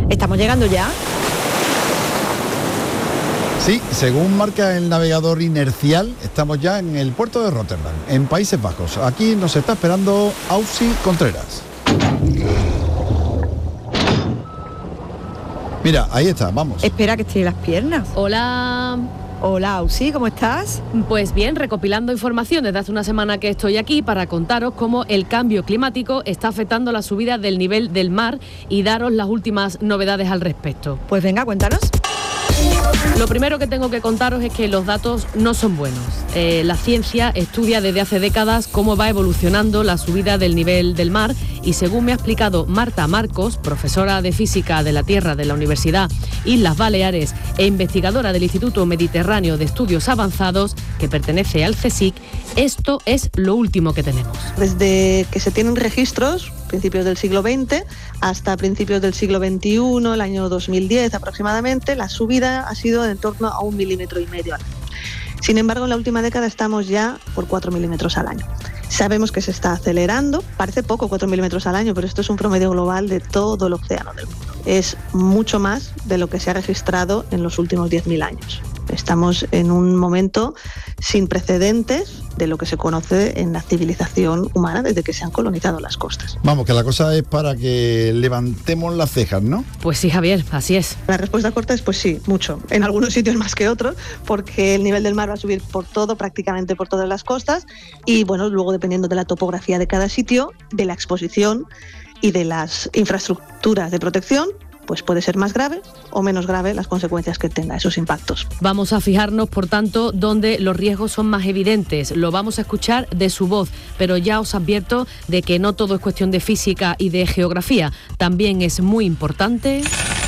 ¿Estamos llegando ya? Sí, según marca el navegador inercial, estamos ya en el puerto de Rotterdam, en Países Bajos. Aquí nos está esperando Ausi Contreras. Mira, ahí está, vamos. Espera que estire las piernas. Hola. Hola, Ausi, ¿cómo estás? Pues bien, recopilando información desde hace una semana que estoy aquí para contaros cómo el cambio climático está afectando la subida del nivel del mar y daros las últimas novedades al respecto. Pues venga, cuéntanos. Lo primero que tengo que contaros es que los datos no son buenos. La ciencia estudia desde hace décadas cómo va evolucionando la subida del nivel del mar y según me ha explicado Marta Marcos, profesora de Física de la Tierra de la Universidad Islas Baleares e investigadora del Instituto Mediterráneo de Estudios Avanzados, que pertenece al CSIC, esto es lo último que tenemos. Desde que se tienen registros, principios del siglo XX, hasta principios del siglo XXI, el año 2010 aproximadamente, la subida ha sido de en torno a 1,5 milímetros al año. Sin embargo, en la última década estamos ya por 4 milímetros al año. Sabemos que se está acelerando, parece poco 4 milímetros al año, pero esto es un promedio global de todo el océano del mundo. Es mucho más de lo que se ha registrado en los últimos 10.000 años. Estamos en un momento sin precedentes de lo que se conoce en la civilización humana desde que se han colonizado las costas. Vamos, que la cosa es para que levantemos las cejas, ¿no? Pues sí, Javier, así es. La respuesta corta es pues sí, mucho. En algunos sitios más que otros, porque el nivel del mar va a subir por todo, prácticamente por todas las costas, y bueno, luego dependiendo de la topografía de cada sitio, de la exposición y de las infraestructuras de protección, pues puede ser más grave o menos grave las consecuencias que tenga esos impactos. Vamos a fijarnos, por tanto, donde los riesgos son más evidentes. Lo vamos a escuchar de su voz, pero ya os advierto de que no todo es cuestión de física y de geografía. También es muy importante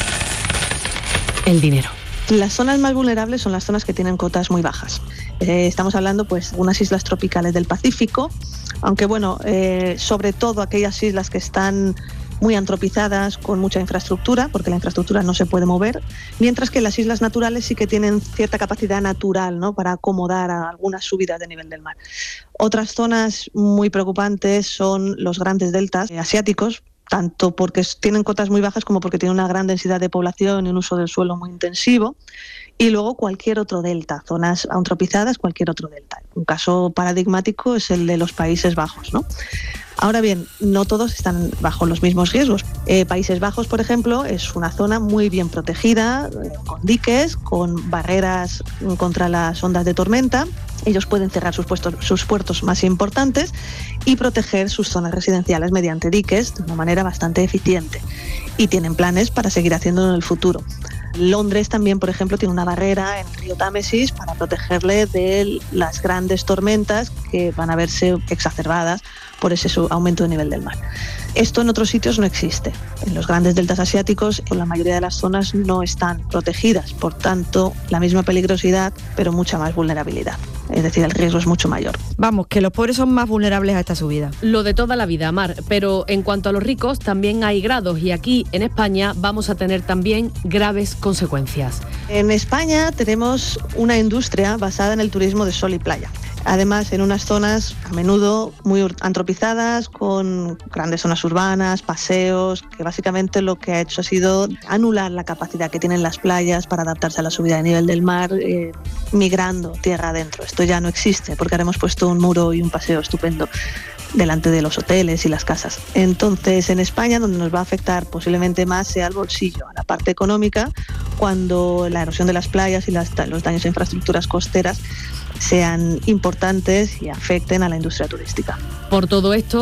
el dinero. Las zonas más vulnerables son las zonas que tienen cotas muy bajas. Estamos hablando pues de unas islas tropicales del Pacífico, aunque bueno, sobre todo aquellas islas que están muy antropizadas, con mucha infraestructura, porque la infraestructura no se puede mover, mientras que las islas naturales sí que tienen cierta capacidad natural, ¿no?, para acomodar a algunas subidas de nivel del mar. Otras zonas muy preocupantes son los grandes deltas asiáticos, tanto porque tienen cotas muy bajas como porque tienen una gran densidad de población y un uso del suelo muy intensivo, y luego cualquier otro delta, zonas antropizadas, cualquier otro delta. Un caso paradigmático es el de los Países Bajos, ¿no? Ahora bien, no todos están bajo los mismos riesgos. Países Bajos, por ejemplo, es una zona muy bien protegida, con diques, con barreras contra las ondas de tormenta. Ellos pueden cerrar sus puertos más importantes y proteger sus zonas residenciales mediante diques de una manera bastante eficiente. Y tienen planes para seguir haciéndolo en el futuro. Londres también, por ejemplo, tiene una barrera en el río Támesis para protegerle de las grandes tormentas que van a verse exacerbadas por ese aumento de nivel del mar. Esto en otros sitios no existe. En los grandes deltas asiáticos, la mayoría de las zonas no están protegidas, por tanto, la misma peligrosidad, pero mucha más vulnerabilidad. Es decir, el riesgo es mucho mayor. Vamos, que los pobres son más vulnerables a esta subida. Lo de toda la vida, Mar, pero en cuanto a los ricos también hay grados y aquí en España vamos a tener también graves consecuencias. En España tenemos una industria basada en el turismo de sol y playa. Además, en unas zonas a menudo muy antropizadas, con grandes zonas urbanas, paseos, que básicamente lo que ha hecho ha sido anular la capacidad que tienen las playas para adaptarse a la subida de nivel del mar, migrando tierra adentro. Esto ya no existe, porque ahora hemos puesto un muro y un paseo estupendo delante de los hoteles y las casas. Entonces, en España, donde nos va a afectar posiblemente más sea al bolsillo, a la parte económica, cuando la erosión de las playas y los daños a infraestructuras costeras sean importantes y afecten a la industria turística. Por todo esto,